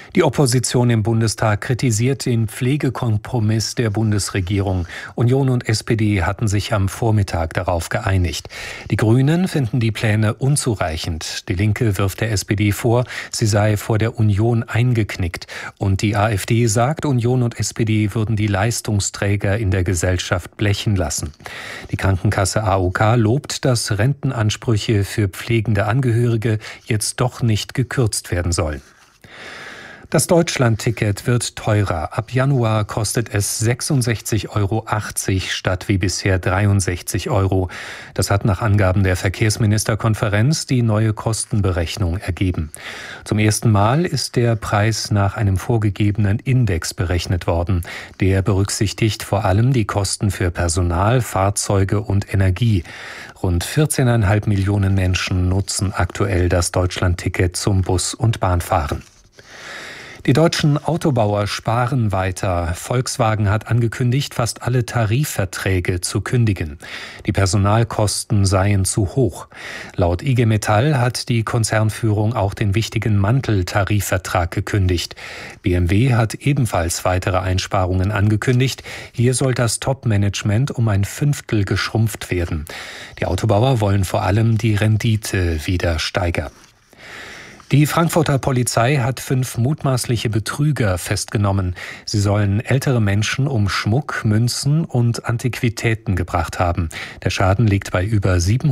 Die Opposition im Bundestag kritisiert den Pflegekompromiss der Bundesregierung. Union und SPD hatten sich am Vormittag darauf geeinigt. Die Grünen finden die Pläne unzureichend. Die Linke wirft der SPD vor, sie sei vor der Union eingeknickt. Und die AfD sagt, Union und SPD würden die Leistungsträger in der Gesellschaft blechen lassen. Die Krankenkasse AOK lobt, dass Rentenansprüche für pflegende Angehörige jetzt doch nicht gekürzt werden sollen. Das Deutschland-Ticket wird teurer. Ab Januar kostet es 66,80 € statt wie bisher 63 €. Das hat nach Angaben der Verkehrsministerkonferenz die neue Kostenberechnung ergeben. Zum ersten Mal ist der Preis nach einem vorgegebenen Index berechnet worden. Der berücksichtigt vor allem die Kosten für Personal, Fahrzeuge und Energie. Rund 14,5 Millionen Menschen nutzen aktuell das Deutschland-Ticket zum Bus- und Bahnfahren. Die deutschen Autobauer sparen weiter. Volkswagen hat angekündigt, fast alle Tarifverträge zu kündigen. Die Personalkosten seien zu hoch. Laut IG Metall hat die Konzernführung auch den wichtigen Mantel-Tarifvertrag gekündigt. BMW hat ebenfalls weitere Einsparungen angekündigt. Hier soll das Top-Management um ein Fünftel geschrumpft werden. Die Autobauer wollen vor allem die Rendite wieder steigern. Die Frankfurter Polizei hat 5 mutmaßliche Betrüger festgenommen. Sie sollen ältere Menschen um Schmuck, Münzen und Antiquitäten gebracht haben. Der Schaden liegt bei über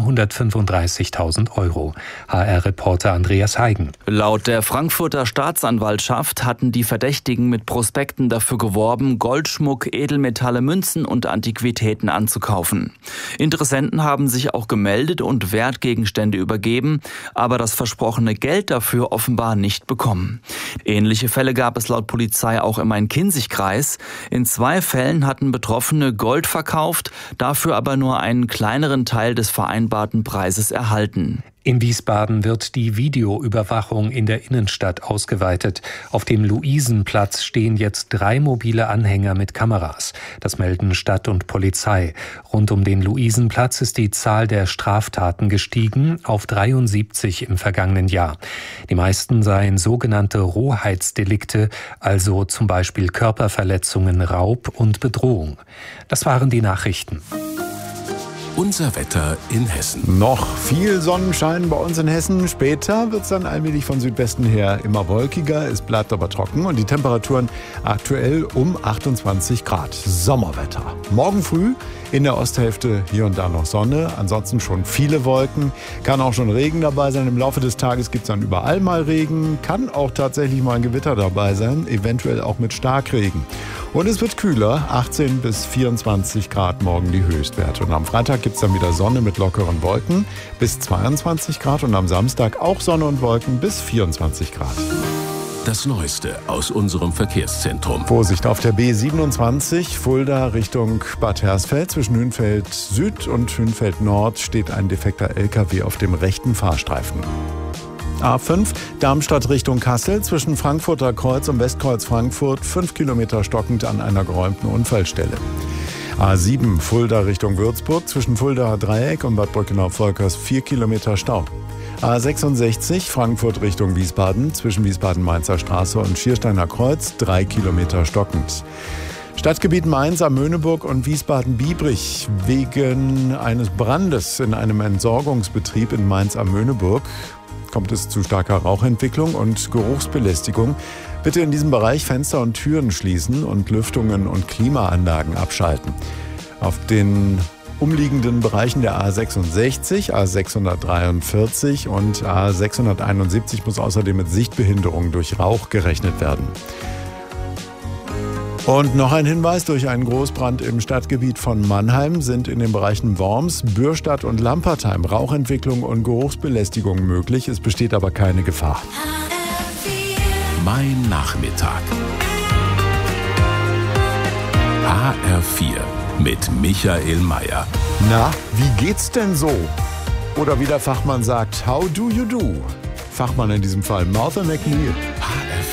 735.000 €. HR-Reporter Andreas Heigen. Laut der Frankfurter Staatsanwaltschaft hatten die Verdächtigen mit Prospekten dafür geworben, Goldschmuck, Edelmetalle, Münzen und Antiquitäten anzukaufen. Interessenten haben sich auch gemeldet und Wertgegenstände übergeben, aber das versprochene Geld dafür offenbar nicht bekommen. Ähnliche Fälle gab es laut Polizei auch im Main-Kinzig-Kreis. In 2 Fällen hatten Betroffene Gold verkauft, dafür aber nur einen kleineren Teil des vereinbarten Preises erhalten. In Wiesbaden wird die Videoüberwachung in der Innenstadt ausgeweitet. Auf dem Luisenplatz stehen jetzt 3 mobile Anhänger mit Kameras. Das melden Stadt und Polizei. Rund um den Luisenplatz ist die Zahl der Straftaten gestiegen auf 73 im vergangenen Jahr. Die meisten seien sogenannte Rohheitsdelikte, also zum Beispiel Körperverletzungen, Raub und Bedrohung. Das waren die Nachrichten. Unser Wetter in Hessen. Noch viel Sonnenschein bei uns in Hessen. Später wird es dann allmählich von Südwesten her immer wolkiger. Es bleibt aber trocken und die Temperaturen aktuell um 28 Grad. Sommerwetter. Morgen früh in der Osthälfte hier und da noch Sonne. Ansonsten schon viele Wolken. Kann auch schon Regen dabei sein. Im Laufe des Tages gibt es dann überall mal Regen. Kann auch tatsächlich mal ein Gewitter dabei sein. Eventuell auch mit Starkregen. Und es wird kühler, 18 bis 24 Grad morgen die Höchstwerte. Und am Freitag gibt es dann wieder Sonne mit lockeren Wolken bis 22 Grad. Und am Samstag auch Sonne und Wolken bis 24 Grad. Das Neueste aus unserem Verkehrszentrum. Vorsicht auf der B27, Fulda Richtung Bad Hersfeld. Zwischen Hünfeld Süd und Hünfeld Nord steht ein defekter LKW auf dem rechten Fahrstreifen. A5, Darmstadt Richtung Kassel, zwischen Frankfurter Kreuz und Westkreuz Frankfurt, 5 Kilometer stockend an einer geräumten Unfallstelle. A7, Fulda Richtung Würzburg, zwischen Fuldaer Dreieck und Bad Brückenau-Volkers 4 Kilometer Stau. A66, Frankfurt Richtung Wiesbaden, zwischen Wiesbaden-Mainzer Straße und Schiersteiner Kreuz, 3 Kilometer stockend. Stadtgebiet Mainz am Möhneburg und Wiesbaden-Biebrich wegen eines Brandes in einem Entsorgungsbetrieb in Mainz am Möhneburg kommt es zu starker Rauchentwicklung und Geruchsbelästigung. Bitte in diesem Bereich Fenster und Türen schließen und Lüftungen und Klimaanlagen abschalten. Auf den umliegenden Bereichen der A66, A643 und A671 muss außerdem mit Sichtbehinderung durch Rauch gerechnet werden. Und noch ein Hinweis: Durch einen Großbrand im Stadtgebiet von Mannheim sind in den Bereichen Worms, Bürstadt und Lampertheim Rauchentwicklung und Geruchsbelästigung möglich. Es besteht aber keine Gefahr. Mein Nachmittag. HR4 mit Michael Mayer. Na, wie geht's denn so? Oder wie der Fachmann sagt, how do you do? Fachmann in diesem Fall Martha McNeil.